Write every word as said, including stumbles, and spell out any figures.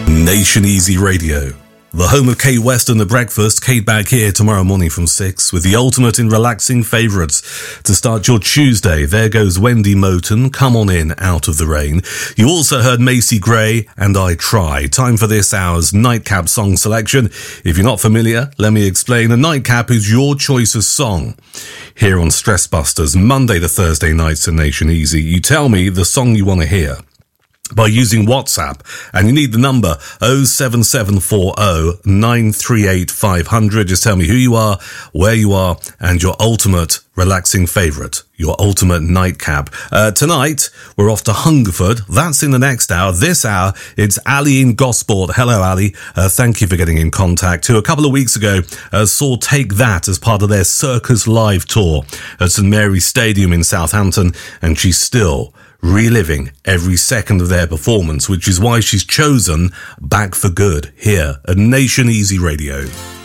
Nation Easy Radio, the home of Kate West and The Breakfast. Kate back here tomorrow morning from six with the ultimate in relaxing favourites. To start your Tuesday, there goes Wendy Moten, Come On In, Out of the Rain. You also heard Macy Gray and I Try. Time for this hour's Nightcap song selection. If you're not familiar, let me explain. A nightcap is your choice of song. Here on Stress Busters, Monday to Thursday nights in Nation Easy, you tell me the song you want to hear by using WhatsApp, and you need the number oh seven seven four oh nine three eight five hundred. Just tell me who you are, where you are, and your ultimate relaxing favourite, your ultimate nightcap. Uh, tonight, we're off to Hungerford. That's in the next hour. This hour, it's Ali in Gosport. Hello, Ali. Uh, thank you for getting in contact. Who a couple of weeks ago uh, saw Take That as part of their Circus Live tour at St Mary's Stadium in Southampton, and she's still reliving every second of their performance, which is why she's chosen Back for Good here at Nation Easy Radio.